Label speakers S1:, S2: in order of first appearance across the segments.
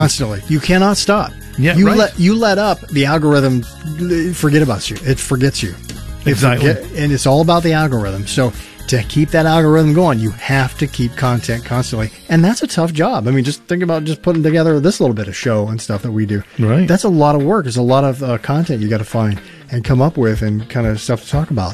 S1: constantly. You cannot stop.
S2: Yeah,
S1: you let up, the algorithm forget about you. It forgets you.
S2: Exactly.
S1: And it's all about the algorithm. So to keep that algorithm going, you have to keep content constantly. And that's a tough job. I mean, just think about just putting together this little bit of show and stuff that we do.
S2: Right.
S1: That's a lot of work. There's a lot of content you got to find and come up with and kind of stuff to talk about.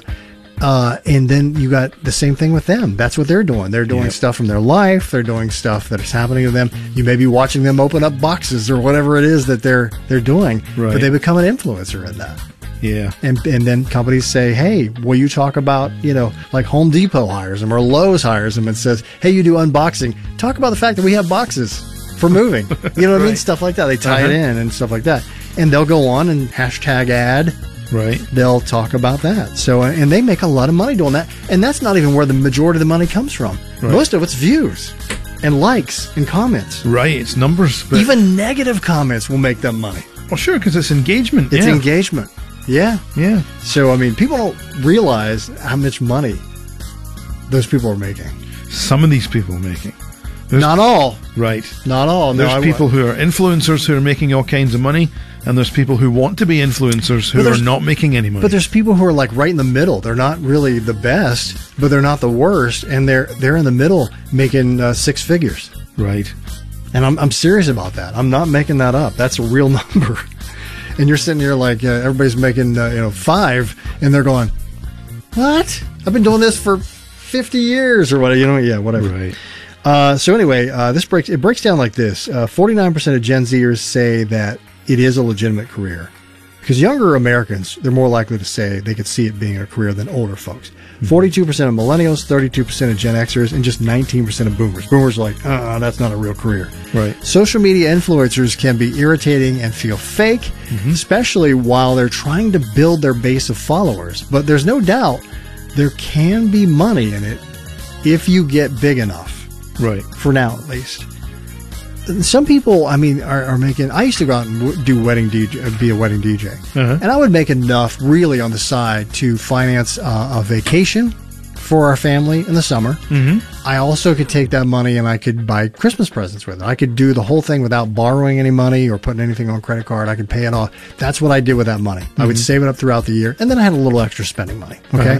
S1: And then you got the same thing with them. That's what they're doing. They're doing stuff from their life. They're doing stuff that is happening to them. You may be watching them open up boxes or whatever it is that they're doing, but they become an influencer in that.
S2: Yeah.
S1: And then companies say, hey, will you talk about, like Home Depot hires them or Lowe's hires them and says, hey, you do unboxing. Talk about the fact that we have boxes for moving. You know what I mean? Stuff like that. They tie it in and stuff like that. And they'll go on and hashtag ad.
S2: Right.
S1: They'll talk about that. So, and they make a lot of money doing that. And that's not even where the majority of the money comes from. Right. Most of it's views and likes and comments.
S2: Right. It's numbers. But
S1: even negative comments will make them money.
S2: Well, sure, because it's engagement.
S1: It's engagement. Yeah.
S2: Yeah.
S1: So, I mean, people don't realize how much money those people are making.
S2: Some of these people are making.
S1: Not all.
S2: Right.
S1: Not all.
S2: There's people who are influencers who are making all kinds of money, and there's people who want to be influencers who are not making any money.
S1: But there's people who are like right in the middle. They're not really the best, but they're not the worst, and they're in the middle making six figures.
S2: Right.
S1: And I'm serious about that. I'm not making that up. That's a real number. And you're sitting here like everybody's making 5, and they're going, "What? I've been doing this for 50 years or whatever." Yeah, whatever.
S2: Right.
S1: So anyway, this breaks down like this: 49% of Gen Zers say that it is a legitimate career, because younger Americans, they're more likely to say they could see it being a career than older folks. 42% of millennials, 32% of Gen Xers, and just 19% of boomers. Boomers are like, that's not a real career.
S2: Right.
S1: Social media influencers can be irritating and feel fake, especially while they're trying to build their base of followers. But there's no doubt there can be money in it if you get big enough.
S2: Right.
S1: For now, at least. Some people, I mean, are making. I used to go out and be a wedding DJ, and I would make enough really on the side to finance a vacation for our family in the summer. I also could take that money and I could buy Christmas presents with it. I could do the whole thing without borrowing any money or putting anything on credit card. I could pay it off. That's what I did with that money. I would save it up throughout the year, and then I had a little extra spending money. Okay,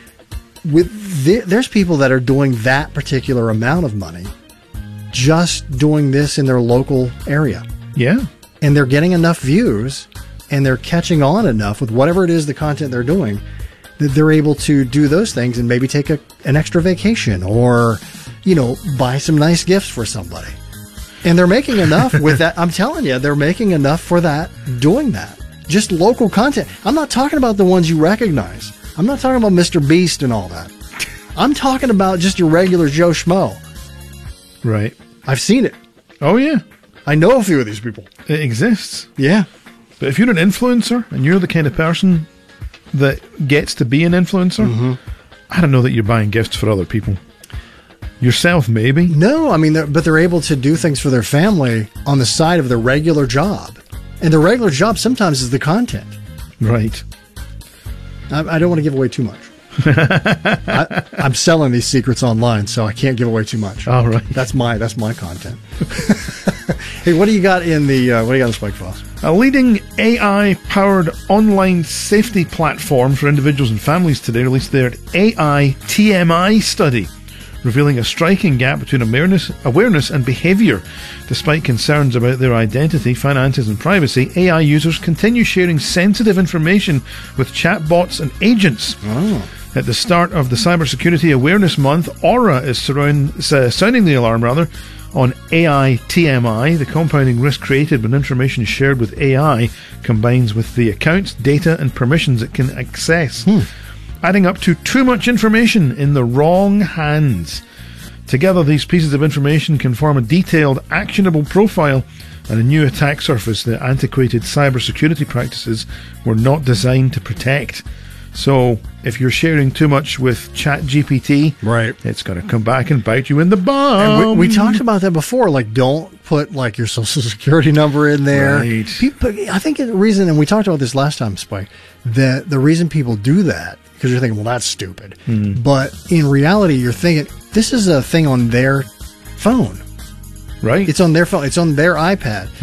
S1: there's people that are doing that particular amount of money, just doing this in their local area.
S2: Yeah.
S1: And they're getting enough views and they're catching on enough with whatever it is, the content they're doing, that they're able to do those things and maybe take an extra vacation or, buy some nice gifts for somebody. And they're making enough with that. I'm telling you, they're making enough for that, doing that. Just local content. I'm not talking about the ones you recognize. I'm not talking about Mr. Beast and all that. I'm talking about just your regular Joe Schmo.
S2: Right.
S1: I've seen it.
S2: Oh, yeah.
S1: I know a few of these people.
S2: It exists.
S1: Yeah.
S2: But if you're an influencer and you're the kind of person that gets to be an influencer, I don't know that you're buying gifts for other people. Yourself, maybe.
S1: No, I mean, but they're able to do things for their family on the side of their regular job. And the regular job sometimes is the content.
S2: Right.
S1: I don't want to give away too much. I'm selling these secrets online, so I can't give away too much.
S2: All right.
S1: That's my content. Hey, what do you got in the Spike Files?
S2: A leading AI-powered online safety platform for individuals and families today released their AI TMI study, revealing a striking gap between awareness and behavior. Despite concerns about their identity, finances, and privacy, AI users continue sharing sensitive information with chatbots and agents.
S1: Oh.
S2: At the start of the Cybersecurity Awareness Month, Aura is sounding the alarm, on AI TMI. The compounding risk created when information shared with AI combines with the accounts, data, and permissions it can access, adding up to too much information in the wrong hands. Together, these pieces of information can form a detailed, actionable profile and a new attack surface that antiquated cybersecurity practices were not designed to protect. So, if you're sharing too much with ChatGPT,
S1: right,
S2: it's going to come back and bite you in the bum.
S1: And we talked about that before. Like, don't put like your social security number in there.
S2: Right.
S1: I think the reason, and we talked about this last time, Spike, that the reason people do that, because you're thinking, well, that's stupid. But in reality, you're thinking, this is a thing on their phone.
S2: Right.
S1: It's on their phone. It's on their iPad.